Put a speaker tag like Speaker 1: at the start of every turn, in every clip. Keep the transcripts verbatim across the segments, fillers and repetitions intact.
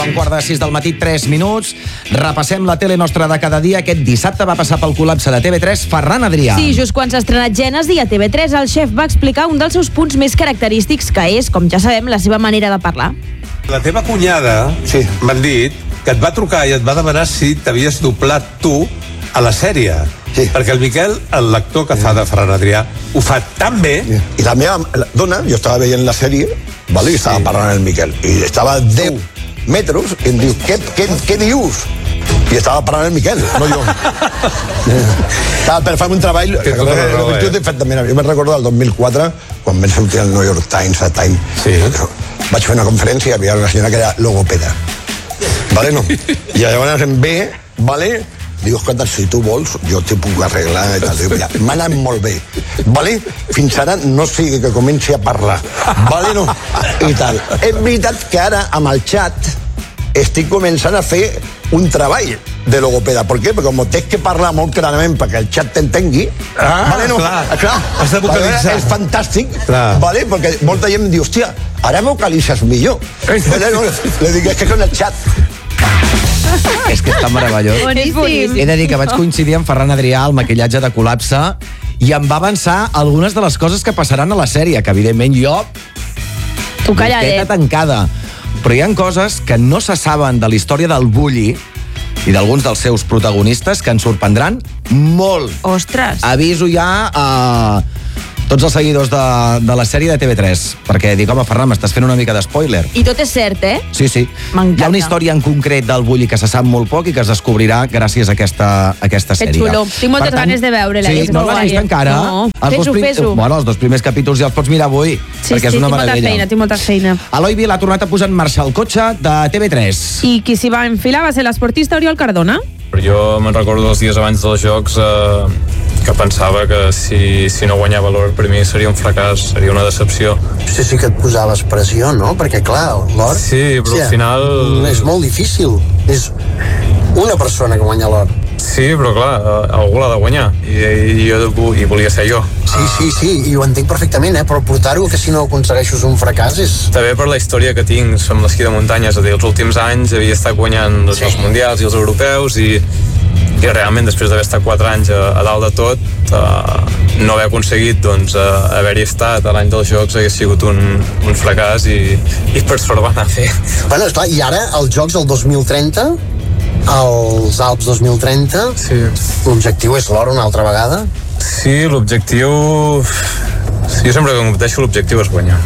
Speaker 1: un quart de sis del matí, tres minuts. Repassem la tele nostra de cada dia. Aquest dissabte va passar pel col·lapse de T V tres Ferran Adrià.
Speaker 2: Sí, just quan s'ha estrenat Gènesi a T V tres, el xef va explicar un dels seus punts més característics, que és, com ja sabem, la seva manera de parlar.
Speaker 3: La teva cunyada, sí, m'han dit, que et va trucar i et va demanar si t'havies doblat tu a la sèrie. Sí. Perquè el Miquel, l'actor que fa de Ferran Adrià, ho fa tan bé.
Speaker 4: Sí. I la meva la dona, jo estava veient la sèrie, vale, i estava parlant el Miquel, i estava a deu metres, i em diu, què, què, què dius? I estava parlant el Miquel, no jo. Estava per fer un treball,
Speaker 3: tota la raó, eh?
Speaker 4: jo me'n recordo del dos mil quatre, quan vam sortir al New York Times, a Time, sí. Vaig fer una conferència i hi havia una senyora que era logopeda. Vale, no? I llavors em ve, vale, diu, escolta, si tu vols, jo t'hi puc arreglar i tal. Diu, mira, m'ha anat molt bé, vale? Fins ara no sigui que comenci a parlar, vale, no? I tal. És veritat que ara, amb el xat, estic començant a fer un treball de logopeda. Per què? Perquè com tens que parlar molt clarament perquè el xat t'entengui,
Speaker 3: ah,
Speaker 4: vale, no?
Speaker 3: clar,
Speaker 4: clar,
Speaker 3: has de vocalitzar.
Speaker 4: És fantàstic,
Speaker 3: clar.
Speaker 4: Vale? Perquè molta gent em diu, hòstia, ara vocalitzes millor. Vale, no? Le dic, és que con el xat.
Speaker 1: És que està meravellós.
Speaker 2: Boníssim.
Speaker 1: He de dir que vaig coincidir amb Ferran Adrià al maquillatge de Col·lapse i em va avançar algunes de les coses que passaran a la sèrie, que evidentment jo...
Speaker 2: Tu calladet.
Speaker 1: Boqueta tancada. Però hi ha coses que no se saben de la història del Bulli i d'alguns dels seus protagonistes que ens sorprendran molt.
Speaker 2: Ostres.
Speaker 1: Aviso ja a tots els seguidors de, de la sèrie de T V tres, perquè dic, home, Ferran, m'estàs fent una mica d'espoiler.
Speaker 2: I tot és cert, eh?
Speaker 1: Sí, sí.
Speaker 2: M'encanta.
Speaker 1: Hi ha una història en concret del Bulli que se sap molt poc i que es descobrirà gràcies a aquesta, a aquesta
Speaker 2: Que
Speaker 1: sèrie.
Speaker 2: xulo. Tinc moltes
Speaker 1: Per tant,
Speaker 2: ganes de veure-la.
Speaker 1: Sí,
Speaker 2: és
Speaker 1: no
Speaker 2: molt
Speaker 1: l'has vist
Speaker 2: guai.
Speaker 1: encara?
Speaker 2: No,
Speaker 1: Els dos
Speaker 2: fes-ho,
Speaker 1: prim-
Speaker 2: fes-ho.
Speaker 1: Bueno, els dos primers capítols ja els pots mirar avui,
Speaker 2: Sí,
Speaker 1: perquè
Speaker 2: sí,
Speaker 1: és una
Speaker 2: tinc molta
Speaker 1: meravella.
Speaker 2: feina, tinc molta feina.
Speaker 1: Eloi Vila ha tornat a posar en marxa el cotxe de T V tres.
Speaker 2: I qui s'hi va enfilar va ser l'esportista Oriol Cardona.
Speaker 5: Jo me'n recordo dels dies abans dels Jocs eh, que pensava que si, si no guanyava l'or per mi seria un fracàs, seria una decepció.
Speaker 6: Sí, sí que et posaves pressió, no? Perquè, clar, l'or...
Speaker 5: Sí, però al final...
Speaker 6: És molt difícil. És una persona que guanya l'or.
Speaker 5: Sí, però clar, algú l'ha de guanyar. I, i jo i volia ser jo.
Speaker 6: Sí, sí, sí, i ho entenc perfectament, eh? Però portar-ho que si no aconsegueixo un fracàs és...
Speaker 5: També per la història que tinc amb l'esquí de muntanya, és a dir, els últims anys havia estat guanyant els sí. mundials i els europeus i, i realment després d'haver estat quatre anys a, a dalt de tot, eh, no haver aconseguit doncs, eh, haver-hi estat a l'any dels Jocs hagués sigut un, un fracàs i, i per sort va anar a fer.
Speaker 6: Bueno, esclar, i ara els Jocs del dos mil trenta, els Alps dos mil trenta,
Speaker 5: sí.
Speaker 6: L'objectiu és l'or una altra vegada?
Speaker 5: Sí, l'objectiu... Jo sempre que competeixo l'objectiu és guanyar.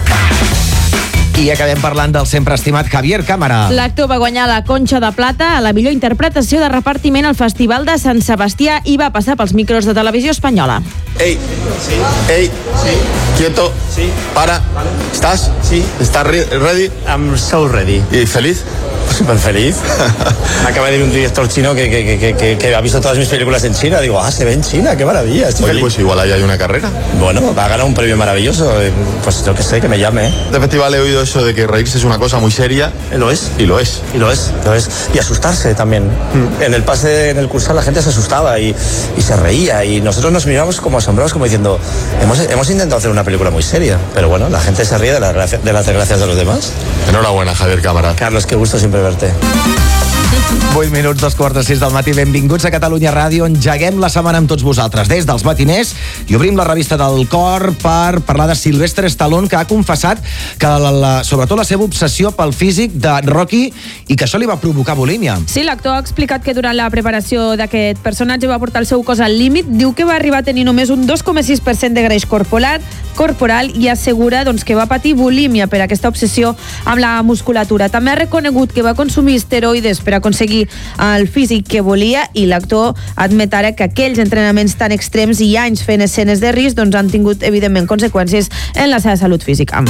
Speaker 1: I acabem parlant del sempre estimat Javier Cámara.
Speaker 2: L'actor va guanyar la Conxa de Plata a la millor interpretació de repartiment al Festival de Sant Sebastià i va passar pels micros de Televisió Espanyola.
Speaker 7: Ey, sí. Ey, sí. Quieto, sí. Para, vale. ¿Estás? Sí. ¿Estás re ready?
Speaker 8: I'm so ready.
Speaker 7: ¿Y feliz?
Speaker 8: Súper feliz. Me acaba de ir un director chino que, que, que, que, que ha visto todas mis películas en China. Digo, ah, se ve en China, qué maravilla. Estoy
Speaker 7: Oye,
Speaker 8: feliz.
Speaker 7: pues igual ahí hay una carrera.
Speaker 8: Bueno, va a ganar un premio maravilloso. Pues yo que sé, que me llame. ¿eh?
Speaker 7: De festival he oído eso de que reírse es una cosa muy seria.
Speaker 8: Lo es.
Speaker 7: Y lo es.
Speaker 8: Y lo es, lo es. Y asustarse también. Mm. En el pase, en el cursal, la gente se asustaba y, y se reía. Y nosotros nos mirábamos como asombrados, como diciendo, hemos, hemos intentado hacer una película muy seria. Pero bueno, la gente se ríe de, la, de las desgracias de los demás.
Speaker 7: Enhorabuena, Javier Cámara.
Speaker 8: Carlos, qué gusto siempre verte.
Speaker 1: vuit minuts, dos quarts de sis del matí. Benvinguts a Catalunya Ràdio. Engeguem la setmana amb tots vosaltres des dels matiners i obrim la revista del Cor per parlar de Sylvester Stallone, que ha confessat que la, la, sobretot la seva obsessió pel físic de Rocky i que això li va provocar bulímia.
Speaker 2: Sí, l'actor ha explicat que durant la preparació d'aquest personatge va portar el seu cos al límit. Diu que va arribar a tenir només un dos coma sis per cent de greix corporal, corporal i assegura doncs, que va patir bulímia per aquesta obsessió amb la musculatura. També ha reconegut que va consumir esteroides per aconseguir el físic que volia i l'actor admet ara que aquells entrenaments tan extrems i anys fent escenes de risc doncs, han tingut evidentment conseqüències en la seva salut física.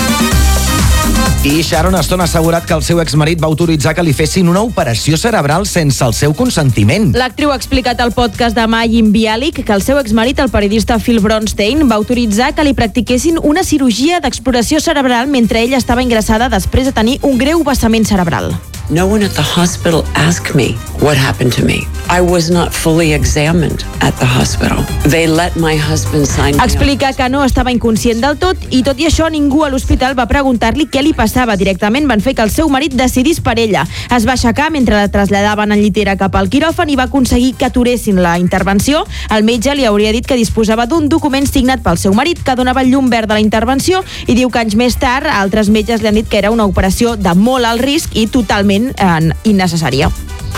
Speaker 1: I Sharon Stone ha assegurat que el seu exmarit va autoritzar que li fessin una operació cerebral sense el seu consentiment.
Speaker 2: L'actriu ha explicat al podcast de Mayim Bialik que el seu exmarit, el periodista Phil Bronstein, va autoritzar que li practiquessin una cirurgia d'exploració cerebral mentre ella estava ingressada després de tenir un greu vessament cerebral.
Speaker 9: no one at the hospital asked me what happened to me. I was not fully examined at the hospital. They let my husband sign me.
Speaker 2: Explica que no estava inconscient del tot i tot i això ningú a l'hospital va preguntar-li què li passava. Directament van fer que el seu marit decidís per ella. Es va aixecar mentre la traslladaven en llitera cap al quiròfan i va aconseguir que aturessin la intervenció. El metge li hauria dit que disposava d'un document signat pel seu marit que donava llum verd a la intervenció i diu que anys més tard altres metges li han dit que era una operació de molt alt risc i totalment eh, innecessària.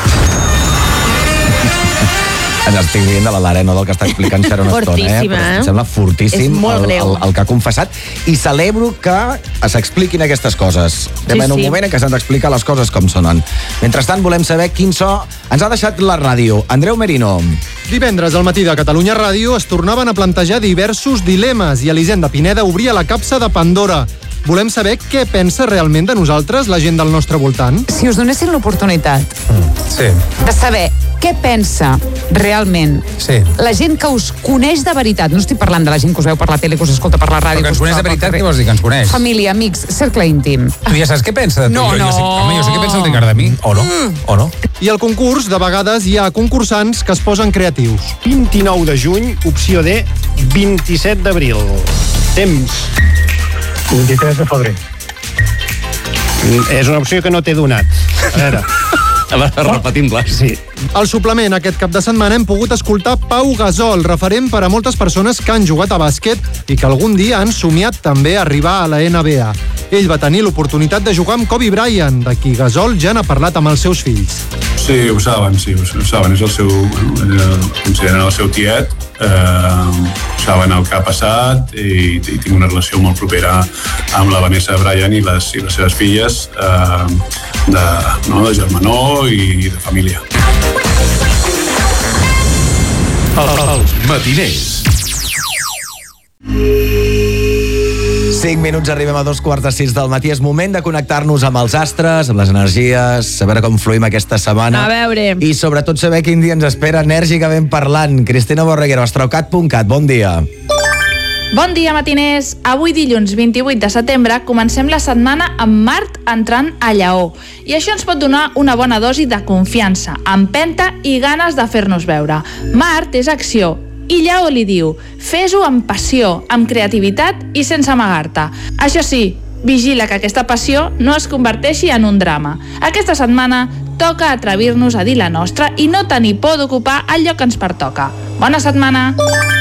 Speaker 1: Ens estic dient de la Larena del que està explicant Xera una estona, eh? Però em sembla fortíssim el, el, el que ha confessat i celebro que s'expliquin aquestes coses. Estem sí, en un sí. moment en què s'han d'explicar les coses com sonen. Mentrestant volem saber quin so ens ha deixat la ràdio. Andreu Merino.
Speaker 10: Divendres al matí de Catalunya Ràdio es tornaven a plantejar diversos dilemes i Elisenda Pineda obria la capsa de Pandora. Volem saber què pensa realment de nosaltres la gent del nostre voltant.
Speaker 11: Si us donessin l'oportunitat
Speaker 10: mm, sí.
Speaker 11: de saber què pensa realment
Speaker 10: sí.
Speaker 11: la gent que us coneix de veritat, no estic parlant de la gent que us veu per la tele, que us escolta per la ràdio...
Speaker 12: Però que ens coneix de veritat, què vols dir que ens coneix?
Speaker 11: Família, amics, cercle íntim.
Speaker 12: Tu ja saps què pensa de tu?
Speaker 11: No,
Speaker 12: jo,
Speaker 11: no.
Speaker 12: Jo sé, home, jo sé què pensa el Ricard de mi, o no?
Speaker 11: Mm.
Speaker 12: O no?
Speaker 10: I al concurs, de vegades, hi ha concursants que es posen creatius.
Speaker 13: vint-i-nou de juny, opció D, vint-i-set d'abril. Temps. vint-i-tres de febrer. És una opció que no t'he donat. A veure...
Speaker 12: Repetim-la.
Speaker 13: Sí.
Speaker 10: Al suplement, aquest cap de setmana hem pogut escoltar Pau Gasol, referent per a moltes persones que han jugat a bàsquet i que algun dia han somiat també arribar a la N B A. Ell va tenir l'oportunitat de jugar amb Kobe Bryant, de qui Gasol ja n'ha parlat amb els seus fills.
Speaker 14: Sí, ho saben, sí, ho saben. És el seu, bueno, consideren el seu tiet, eh, saben el que ha passat i, i tinc una relació molt propera amb la Vanessa Bryant i les, i les seves filles, eh, de, no, de germanor i de família.
Speaker 15: Els matiners.
Speaker 1: cinc minuts, arribem a dos quarts de sis del matí. És moment de connectar-nos amb els astres, amb les energies, saber com fluïm aquesta setmana.
Speaker 2: A veure.
Speaker 1: I sobretot saber quin dia ens espera enèrgicament parlant. Cristina Borreguero, astrocat punt cat, bon dia.
Speaker 16: Bon dia, matiners. Avui dilluns vint-i-vuit de setembre comencem la setmana amb Mart entrant a Lleó. I això ens pot donar una bona dosi de confiança, empenta i ganes de fer-nos veure. Mart és acció. I Lleó li diu, fes-ho amb passió, amb creativitat i sense amagar-te. Això sí, vigila que aquesta passió no es converteixi en un drama. Aquesta setmana toca atrevir-nos a dir la nostra i no tenir por d'ocupar el lloc que ens pertoca. Bona setmana!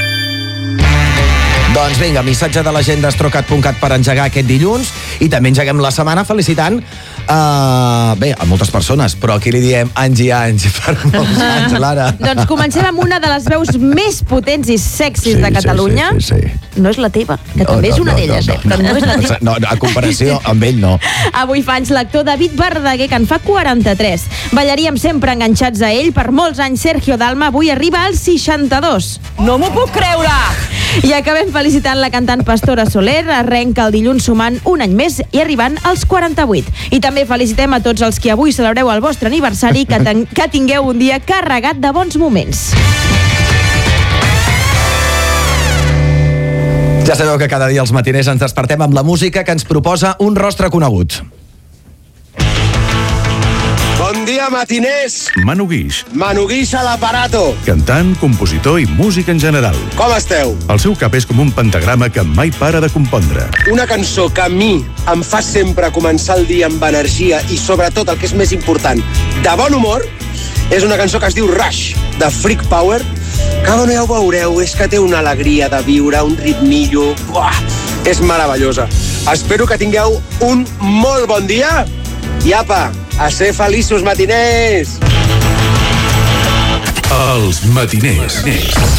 Speaker 1: Doncs vinga, missatge de la gent d'astrocat punt cat per engegar aquest dilluns i també engeguem la setmana felicitant uh, bé, a moltes persones, però aquí li diem anys i anys per molts anys, Lara.
Speaker 2: Doncs comencem amb una de les veus més potents i sexis
Speaker 1: sí,
Speaker 2: de Catalunya.
Speaker 1: Sí, sí, sí, sí.
Speaker 2: No és la teva, que
Speaker 1: no,
Speaker 2: també
Speaker 1: no,
Speaker 2: és una
Speaker 1: no,
Speaker 2: d'elles,
Speaker 1: no,
Speaker 2: eh? Però no és la teva.
Speaker 1: No, a comparació amb ell, no.
Speaker 2: Avui fa anys l'actor David Verdaguer, que en fa quaranta-tres. Ballaríem sempre enganxats a ell. Per molts anys, Sergio Dalma avui arriba als seixanta-dos.
Speaker 11: No m'ho puc creure!
Speaker 2: I acabem felicitant la cantant Pastora Soler, arrenca el dilluns sumant un any més i arribant als quaranta-vuit. I també felicitem a tots els que avui celebreu el vostre aniversari, que, ten que tingueu un dia carregat de bons moments.
Speaker 1: Ja sabeu que cada dia els matiners ens despertem amb la música que ens proposa un rostre conegut.
Speaker 17: Bon dia, matiners!
Speaker 15: Manu Guix.
Speaker 17: Manu Guix a l'aparato.
Speaker 15: Cantant, compositor i músic en general.
Speaker 17: Com esteu?
Speaker 15: El seu cap és com un pentagrama que mai para de compondre.
Speaker 17: Una cançó que a mi em fa sempre començar el dia amb energia i sobretot el que és més important, de bon humor, és una cançó que es diu Rush, de Freak Power, que no ja ho veureu, és que té una alegria de viure, un ritmillo, buah, és meravellosa. Espero que tingueu un molt bon dia i apa, a ser feliços, matiners!
Speaker 15: Els matiners.